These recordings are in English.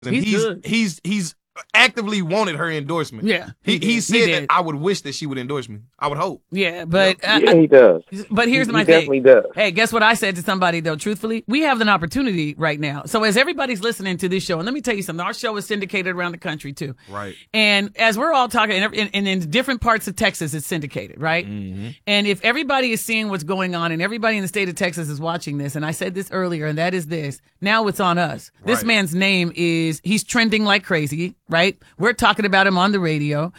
and he's actively wanted her endorsement. Yeah, he said that I would wish that she would endorse me. I would hope. Yeah, but he does. But here's my thing. Definitely does. Hey, guess what I said to somebody though? Truthfully, we have an opportunity right now. So as everybody's listening to this show, and let me tell you something, our show is syndicated around the country too. Right. And as we're all talking, and in different parts of Texas, it's syndicated, right? Mm-hmm. And if everybody is seeing what's going on, and everybody in the state of Texas is watching this, and I said this earlier, and that is this: now it's on us. Right. This man's name he's trending like crazy, right? We're talking about him on the radio.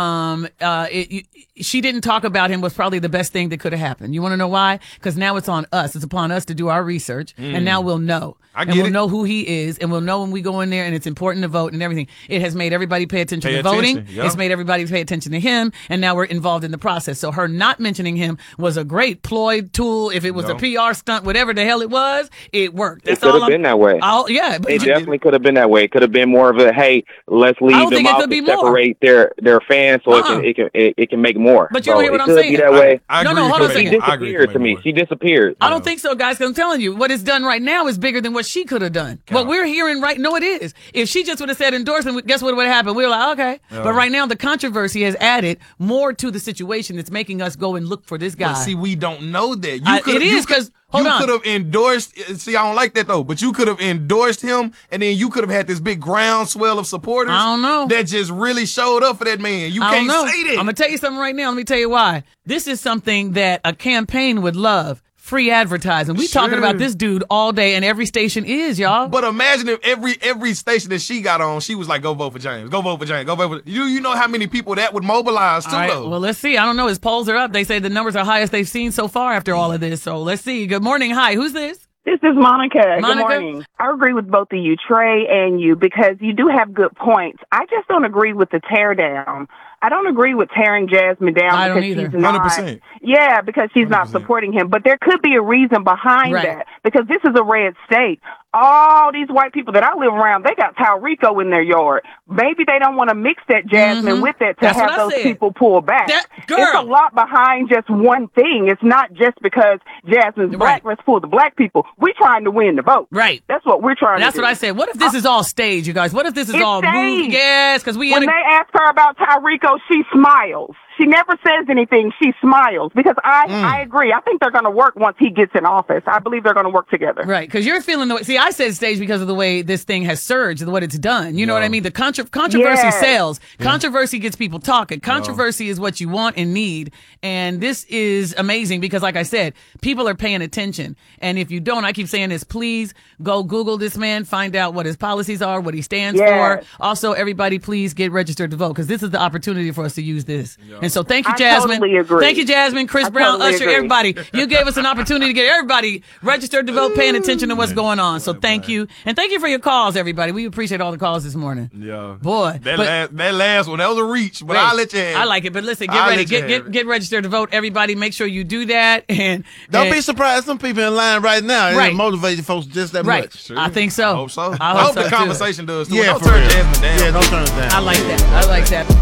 She didn't talk about him was probably the best thing that could have happened. You want to know why? Because now it's on us. It's upon us to do our research, and now we'll know. We'll know who he is, and we'll know when we go in there, and it's important to vote and everything. It has made everybody pay attention to voting. Yep. It's made everybody pay attention to him, and now we're involved in the process. So her not mentioning him was a great ploy tool. If it was a PR stunt, whatever the hell it was, it worked. It could have been that way. Yeah. It definitely could have been that way. It could have been more of a, hey, let's leave them out to separate their fans so it can make more. But you don't hear what I'm saying. It could be that way. No, hold on a second. She disappeared to me. She disappeared. I don't think so, guys, because I'm telling you, what is done right now is bigger than what she could have done. What we're hearing it is. If she just would have said endorsement, guess what would have happened? We were like, okay. But right now, the controversy has added more to the situation that's making us go and look for this guy. But see, we don't know that. It is because... You could have endorsed. See, I don't like that though. But you could have endorsed him, and then you could have had this big groundswell of supporters. I don't know. That just really showed up for that man. You can't say that. I'm gonna tell you something right now. Let me tell you why. This is something that a campaign would love. Free advertising. We talking about this dude all day, and every station is, y'all. But imagine if every station that she got on, she was like, "Go vote for James. Go vote for James. Go vote for." You know how many people that would mobilize too, though. Well, let's see. I don't know. His polls are up. They say the numbers are highest they've seen so far after all of this. So let's see. Good morning. Hi. Who's this? This is Monica. Good morning. I agree with both of you, Trey and you, because you do have good points. I just don't agree with the tear down. I don't agree with tearing Jasmine down because she's not. 100%. Yeah, because she's 100%. Not supporting him. But there could be a reason behind that, because this is a red state. All these white people that I live around, they got Taurico in their yard. Maybe they don't want to mix that Jasmine with that to have those people pull back. It's a lot behind just one thing. It's not just because Jasmine's black. Let's pull the black people. We're trying to win the vote. Right. That's what we're trying to do. That's what I said. What if this is all staged, you guys? What if this is all moved? Yes, because when they ask her about Taurico, she smiles. She never says anything. She smiles because I agree. I think they're going to work once he gets in office. I believe they're going to work together. Right. Because you're feeling the way. See, I said stage because of the way this thing has surged, what it's done. You know what I mean? The controversy sells. Controversy gets people talking. Controversy is what you want and need. And this is amazing because, like I said, people are paying attention. And if you don't, I keep saying this, please go Google this man, find out what his policies are, what he stands for. Also, everybody, please get registered to vote because this is the opportunity for us to use this. And so thank you, Jasmine. I totally agree. Thank you, Jasmine, Chris Brown, Usher, everybody. You gave us an opportunity to get everybody registered to vote, paying attention to what's going on. So thank you. And thank you for your calls, everybody. We appreciate all the calls this morning. Yeah. Boy. That last one, that was a reach, but I'll let you have it. I like it. But listen, get ready. Get registered to vote. Everybody, make sure you do that. And don't be surprised. Some people in line right now. It motivates folks just that much. Sure. I think so. I hope so. I hope the conversation does too. Yeah, don't turn Jasmine down. Yeah, don't turn it down. I like that.